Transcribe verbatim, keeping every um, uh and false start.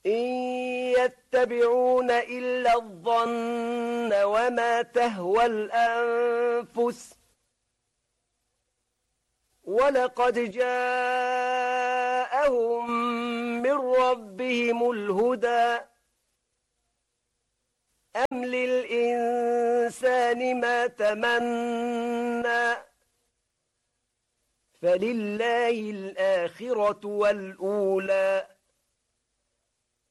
إن يتبعون إلا الظن وما تهوى الأنفس ولقد جاءهم من ربهم الهدى أم للإنسان ما تمنى فلله الآخرة والأولى